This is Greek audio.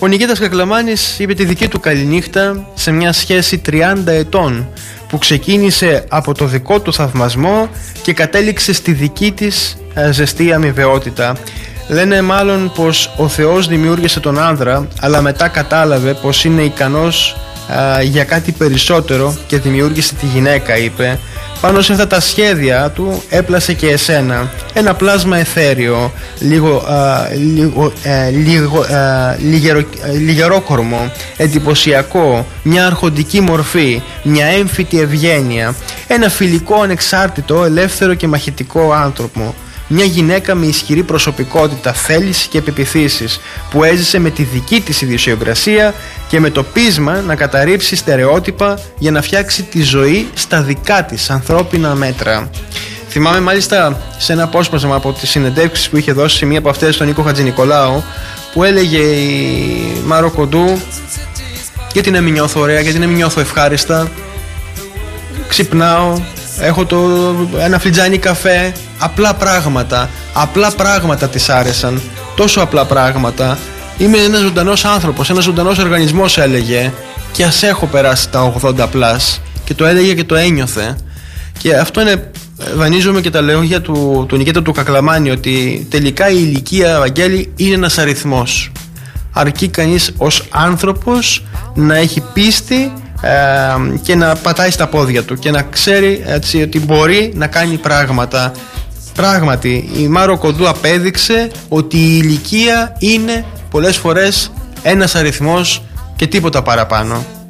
Ο Νικήτας Κακλαμάνης είπε τη δική του καληνύχτα σε μια σχέση 30 ετών που ξεκίνησε από το δικό του θαυμασμό και κατέληξε στη δική της ζεστή αμοιβαιότητα. Λένε μάλλον πως ο Θεός δημιούργησε τον άνδρα, αλλά μετά κατάλαβε πως είναι ικανός για κάτι περισσότερο και δημιούργησε τη γυναίκα, είπε. Πάνω σε αυτά τα σχέδια του έπλασε και εσένα. Ένα πλάσμα εθέριο, λιγερόκορμο, εντυπωσιακό, μια αρχοντική μορφή, μια έμφυτη ευγένεια, ένα φιλικό, ανεξάρτητο, ελεύθερο και μαχητικό άνθρωπο. Μια γυναίκα με ισχυρή προσωπικότητα, θέληση και πεποιθήσεις, που έζησε με τη δική της ιδιοσιογρασία και με το πείσμα να καταρρύψει στερεότυπα για να φτιάξει τη ζωή στα δικά της ανθρώπινα μέτρα. Θυμάμαι μάλιστα σε ένα απόσπασμα από τις συνεντεύξεις που είχε δώσει σε μία από αυτές στον Νίκο Χατζηνικολάου, που έλεγε η Μάρο Κοντού: γιατί να μην νιώθω ωραία, γιατί να μην νιώθω ευχάριστα, ξυπνάω, έχω ένα φλιτζάνι καφέ. Απλά πράγματα της άρεσαν. Τόσο απλά πράγματα. Είμαι ένας ζωντανός άνθρωπος, ένας ζωντανός οργανισμός, έλεγε. Και ας έχω περάσει τα 80 πλάς. Και το έλεγε και το ένιωθε. Και αυτό είναι, δανείζομαι και τα λόγια του Νικήτα του Κακλαμάνη, ότι τελικά η ηλικία, Βαγγέλη, είναι ένας αριθμός. Αρκεί κανείς ως άνθρωπος να έχει πίστη και να πατάει στα πόδια του και να ξέρει, έτσι, ότι μπορεί να κάνει πράγματα. Πράγματι, η Μάρο Κοντού απέδειξε ότι η ηλικία είναι πολλές φορές ένας αριθμός και τίποτα παραπάνω.